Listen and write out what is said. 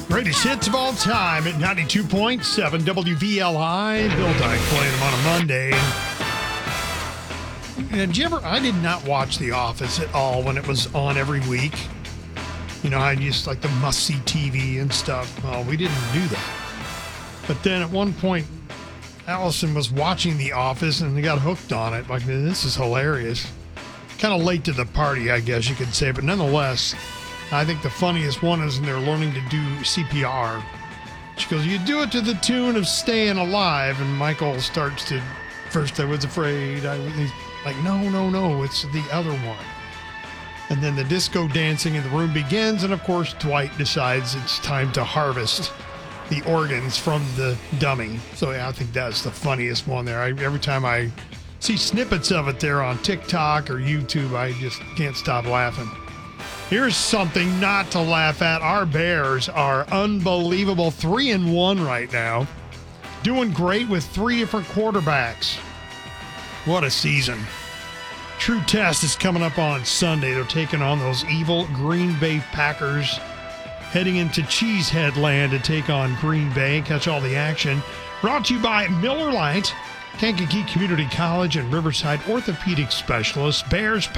Greatest hits of all time at 92.7 WVLI. Bill Dyke playing them on a Monday. And did you ever, I did not watch The Office at all when it was on every week. You know, I used like the must-see TV and stuff. Well, we didn't do that. But then at one point, Allison was watching The Office and they got hooked on it. Like, this is hilarious. Kind of late to the party, I guess you could say. But nonetheless, I think the funniest one is when they're learning to do CPR. She goes, you do it to the tune of Staying Alive. And Michael starts to, first I was afraid. He's like, no, it's the other one. And then the disco dancing in the room begins. And of course, Dwight decides it's time to harvest the organs from the dummy. So yeah, I think that's the funniest one there. Every time I see snippets of it there on TikTok or YouTube, I just can't stop laughing. Here's something not to laugh at. Our Bears are unbelievable. 3-1 right now. Doing great with 3 different quarterbacks. What a season. True test is coming up on Sunday. They're taking on those evil Green Bay Packers, heading into Cheesehead Land to take on Green Bay. Catch all the action. Brought to you by Miller Lite, Kankakee Community College, and Riverside Orthopedic Specialists. Bears